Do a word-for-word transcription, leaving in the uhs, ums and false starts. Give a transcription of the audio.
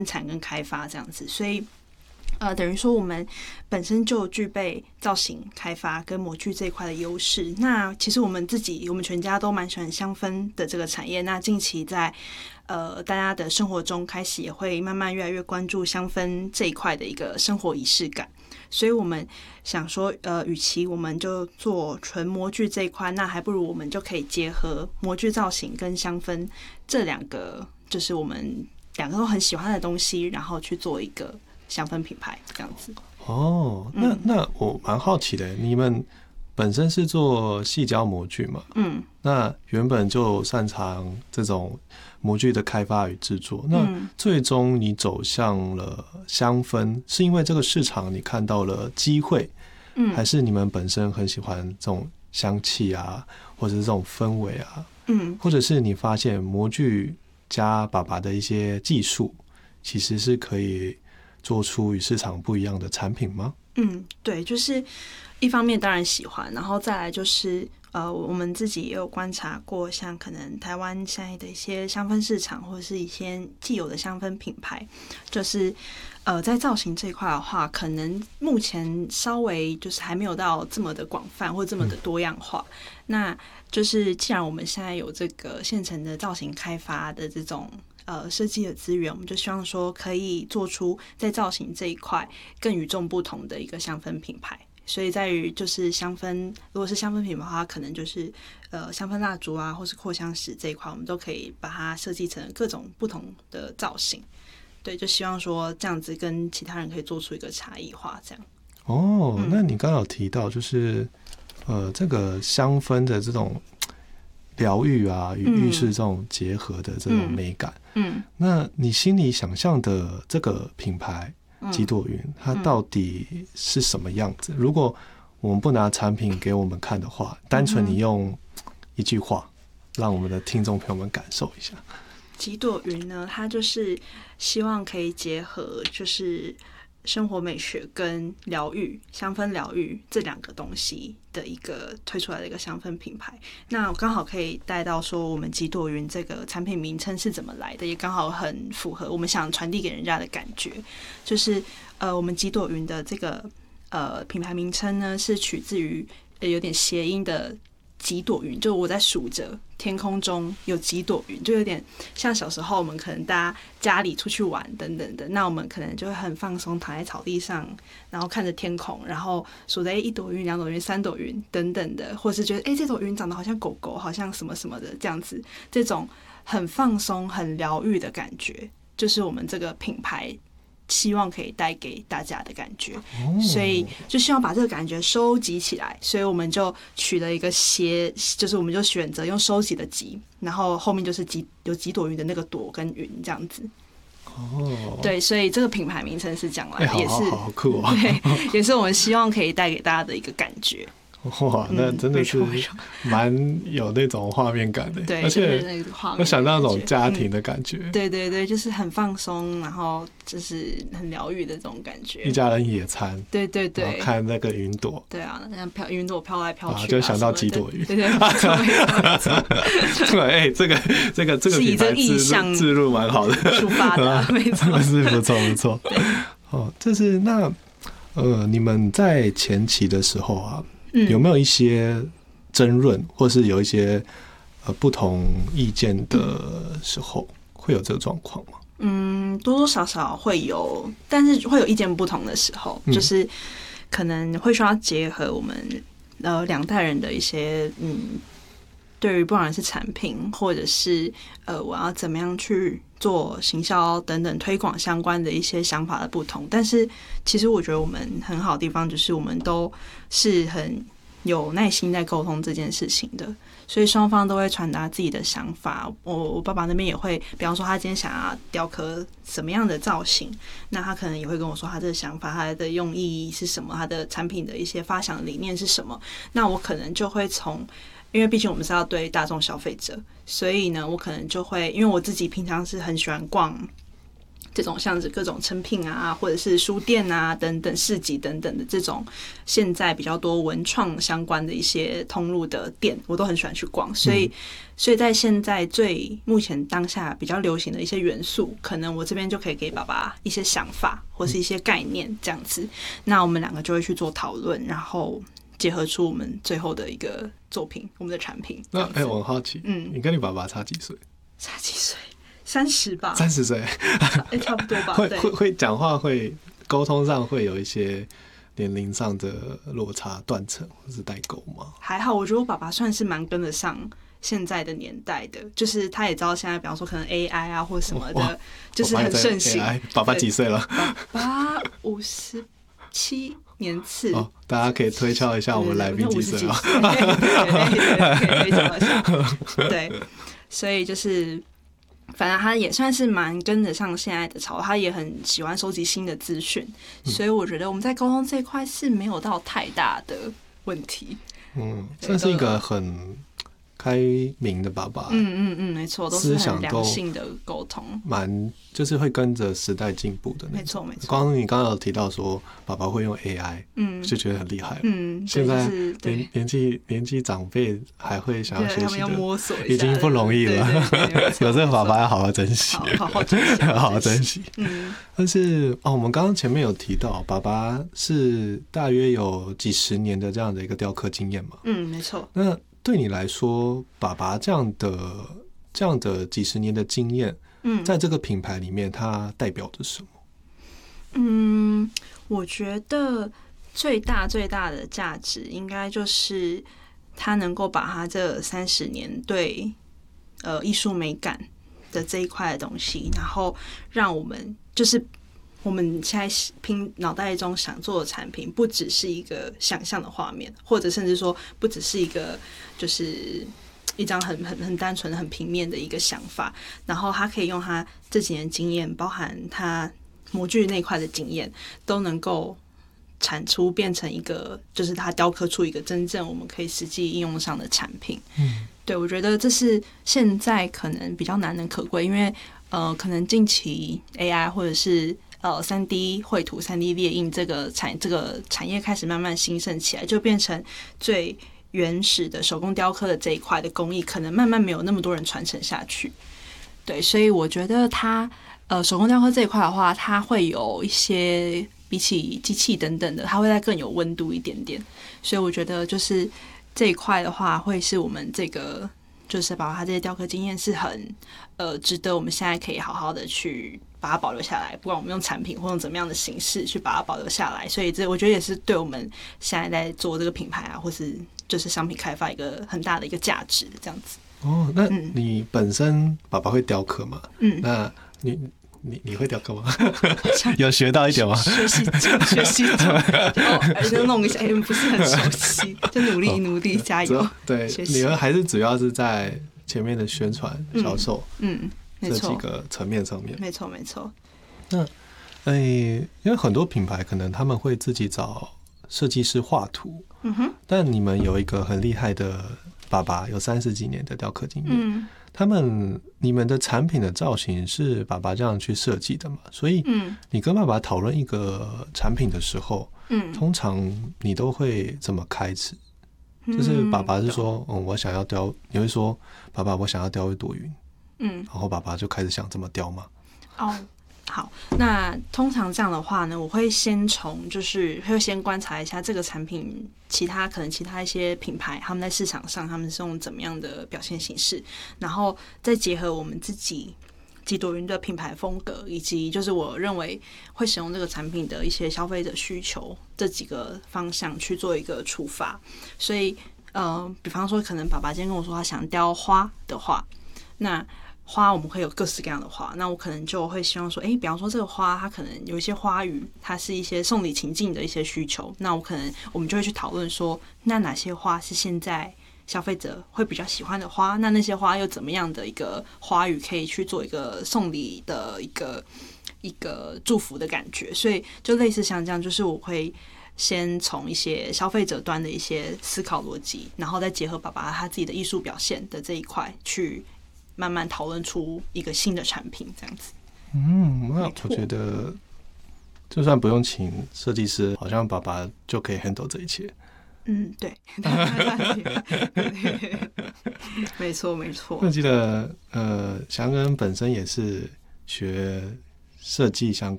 产跟开发这样子，所以呃，等于说我们本身就具备造型开发跟模具这一块的优势。那其实我们自己，我们全家都蛮喜欢香氛的这个产业。那近期在呃大家的生活中开始也会慢慢越来越关注香氛这一块的一个生活仪式感。所以我们想说，呃，与其我们就做纯模具这一块，那还不如我们就可以结合模具造型跟香氛这两个，就是我们两个都很喜欢的东西，然后去做一个香氛品牌这样子。 哦，那那我蛮好奇的，你们本身是做矽胶模具嘛？嗯，那原本就擅长这种模具的开发与制作，那最终你走向了香氛，是因为这个市场你看到了机会，嗯，还是你们本身很喜欢这种香气啊，或者是这种氛围啊，嗯，或者是你发现模具加爸爸的一些技术，其实是可以做出与市场不一样的产品吗？ 嗯，对，就是一方面当然喜欢，然后再来就是呃，我们自己也有观察过，像可能台湾现在的一些香氛市场，或者是一些既有的香氛品牌，就是呃，在造型这一块的话，可能目前稍微就是还没有到这么的广泛或这么的多样化。嗯、那就是既然我们现在有这个现成的造型开发的这种呃设计的资源，我们就希望说可以做出在造型这一块更与众不同的一个香氛品牌。所以在于就是香氛，如果是香氛品牌的话，可能就是呃香氛蜡烛啊，或是扩香石这一块，我们都可以把它设计成各种不同的造型。对，就希望说这样子跟其他人可以做出一个差异化，这样。 哦，嗯、那你刚刚有提到就是呃这个香氛的这种疗愈啊，与浴室这种结合的这种美感，嗯，嗯那你心里想象的这个品牌极朵云，它到底是什么样子？如果我们不拿产品给我们看的话，单纯你用一句话让我们的听众朋友们感受一下。 极朵云呢，它就是希望可以结合就是生活美学跟疗愈、香氛疗愈这两个东西的一个推出来的一个香氛品牌。那我刚好可以带到说我们极朵云这个产品名称是怎么来的，也刚好很符合我们想传递给人家的感觉。就是呃，我们极朵云的这个呃品牌名称呢，是取自于呃有点谐音的几朵云，就我在数着天空中有几朵云，就有点像小时候我们可能大家家里出去玩等等的，那我们可能就会很放松，躺在草地上，然后看着天空，然后数着一朵云、两朵云、三朵云等等的，或是觉得哎、欸、这朵云长得好像狗狗，好像什么什么的这样子，这种很放松、很疗愈的感觉，就是我们这个品牌希望可以带给大家的感觉，所以就希望把这个感觉收集起来，所以我们就取了一个谐，就是我们就选择用收集的集，然后后面就是几有几朵云的那个朵跟云这样子。哦，对，所以这个品牌名称是这样来的，也是好酷啊！ 对，也是我们希望可以带给大家的一个感觉。 哇，那真的是蛮有那种画面感的， 对， 而且我想到那种家庭的感觉， 嗯、对对对，就是很放松，然后就是很疗愈的这种感觉。 一家人野餐， 对对对， 然后看那个云朵， 对啊，那飘云朵飘来飘去、啊， 就想到几朵云， 对对对，没错没错。 对，哎，这个这个这个品牌意象置入蛮好的， 出发的，没错， 是不错不错。哦，这是那呃，你们在前期的时候啊。嗯、有没有一些争论，或是有一些呃不同意见的时候，会有这个状况吗？ 嗯，多多少少会有，但是会有意见不同的时候，嗯、就是可能会需要结合我们呃两代人的一些嗯，对于不管是产品或者是呃我要怎么样去做行销等等推广相关的一些想法的不同，但是其实我觉得我们很好的地方就是我们都是很有耐心在沟通这件事情的，所以双方都会传达自己的想法。我我爸爸那边也会，比方说他今天想要雕刻什么样的造型，那他可能也会跟我说他的想法，他的用意是什么，他的产品的一些发想理念是什么，那我可能就会从。因为毕竟我们是要对大众消费者，所以呢，我可能就会，因为我自己平常是很喜欢逛这种像是各种成品啊，或者是书店啊等等市集等等的这种现在比较多文创相关的一些通路的店，我都很喜欢去逛。所以，所以在现在最目前当下比较流行的一些元素，可能我这边就可以给爸爸一些想法或是一些概念这样子。那我们两个就会去做讨论，然后结合出我们最后的一个作品，我们的产品。 那哎、欸，我很好奇，嗯，你跟你爸爸差几岁？ 差几岁？三十吧， 三十岁， 哎，差不多吧。 会会会讲话，会沟通上会有一些年龄上的落差、断层或是代沟吗？ 还好，我觉得我爸爸算是蛮跟得上现在的年代的，就是他也知道现在，比方说可能 A I 啊或什么的，就是很盛行。 爸爸几岁了？ 爸爸五十七年次。 哦，大家可以推敲一下我们来宾几岁啊？ 可以推敲一下。对，所以就是。反正他也算是蛮跟得上现在的潮，他也很喜欢收集新的资讯，所以我觉得我们在沟通这一块是没有到太大的问题。 嗯，算是一个很开明的爸爸。 嗯嗯嗯，没错，都是很良性的沟通，蛮就是会跟着时代进步的那种。 没错没错。 刚刚你刚刚有提到说爸爸会用 A I， 嗯，就觉得很厉害。 嗯， 现在年年纪年纪长辈还会想要学习的， 他们要摸索一下， 已经不容易了。有这个爸爸要好好珍惜， 好好珍惜， 好好珍惜。嗯，但是哦，我们刚刚前面有提到，爸爸是大约有几十年的这样的一个雕刻经验嘛？ 嗯，没错。 那对你来说，爸爸这样的这样的几十年的经验，嗯，在这个品牌里面，它代表着什么？ 嗯，我觉得最大最大的价值，应该就是他能够把他这三十年对呃艺术美感的这一块的东西，然后让我们就是我们现在拼脑袋中想做的产品，不只是一个想象的画面，或者甚至说不只是一个就是一张很很很单纯很平面的一个想法，然后他可以用他这几年经验，包含他模具那块的经验，都能够产出变成一个，就是他雕刻出一个真正我们可以实际应用上的产品。嗯，对，我觉得这是现在可能比较难能可贵，因为呃，可能近期 A I 或者是呃三 D 绘图、三 D 列印这个产这个产业开始慢慢兴盛起来，就变成最原始的手工雕刻的这一块的工艺，可能慢慢没有那么多人传承下去。对，所以我觉得它呃手工雕刻这一块的话，它会有一些比起机器等等的，它会再更有温度一点点。所以我觉得就是这一块的话，会是我们这个就是把它这些雕刻经验是很呃值得我们现在可以好好的去把它保留下来，不管我们用产品或用怎么样的形式去把它保留下来。所以这我觉得也是对我们现在在做这个品牌啊，或是就是商品开发一个很大的一个价值，这样子。 哦，那你本身爸爸会雕刻吗？嗯，那你你你会雕刻吗？有学到一点吗？ 学习中，学习中，哦，就弄一下，因为不是很熟悉，就努力努力加油。 对，你们还是主要是在前面的宣传、销售，嗯，这几个层面上面。 没错，没错。 那，哎，因为很多品牌可能他们会自己找设计师画图，嗯哼，但你们有一个很厉害的爸爸，有三十几年的雕刻经验，嗯。他们你们的产品的造型是爸爸这样去设计的嘛？所以，你跟爸爸讨论一个产品的时候，嗯，通常你都会怎么开始？就是爸爸是说，嗯，我想要雕，你会说，爸爸，我想要雕一朵云，嗯，然后爸爸就开始想怎么雕吗？ 哦。好，那通常这样的话呢，我会先从就是会先观察一下这个产品，其他可能其他一些品牌他们在市场上他们是用怎么样的表现形式，然后再结合我们自己几朵云的品牌风格，以及就是我认为会使用这个产品的一些消费者需求这几个方向去做一个出发。所以呃，比方说可能爸爸今天跟我说他想雕花的话，那花我们会有各式各样的花，那我可能就会希望说，哎、欸，比方说这个花它可能有一些花语，它是一些送礼情境的一些需求，那我可能我们就会去讨论说，那哪些花是现在消费者会比较喜欢的花，那那些花又怎么样的一个花语可以去做一个送礼的一个一个祝福的感觉，所以就类似像这样，就是我会先从一些消费者端的一些思考逻辑，然后再结合爸爸他自己的艺术表现的这一块去慢慢讨论出一个新的产品，这样子。 嗯，那我觉得就算不用请设计师，好像爸爸就可以 handle 这一切。 嗯，对，没错没错。 我记得呃，翔恩本身也是学设计相